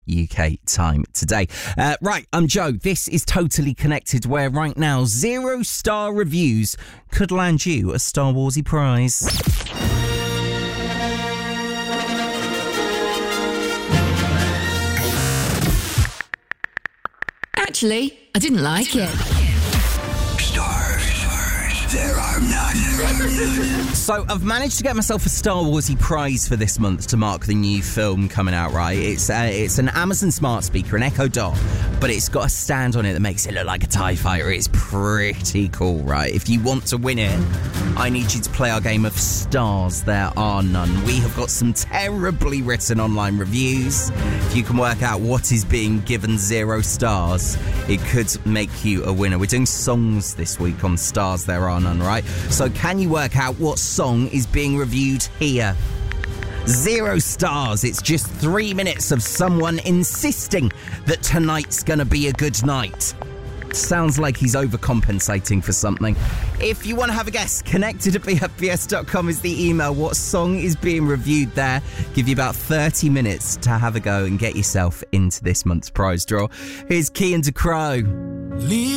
UK time today. Right, I'm Joe. This is Totally Connected, where right now 0-star reviews could land you a Star Warsy prize. Actually, I didn't like it. Stars, there are none. So I've managed to get myself a Star Warsy prize for this month to mark the new film coming out, right? It's an Amazon smart speaker, an Echo Dot, but it's got a stand on it that makes it look like a TIE fighter. It's pretty cool, right? If you want to win it, I need you to play our game of Stars There Are None. We have got some terribly written online reviews. If you can work out what is being given 0 stars, it could make you a winner. We're doing songs this week on Stars There Are None, right? So can you work out what song is being reviewed here? 0 stars. It's just 3 minutes of someone insisting that tonight's gonna be a good night. Sounds like he's overcompensating for something. If you want to have a guess, connected@bfbs.com is the email. What song is being reviewed there? Give you about 30 minutes to have a go and get yourself into this month's prize draw. Here's Key and DeCrow.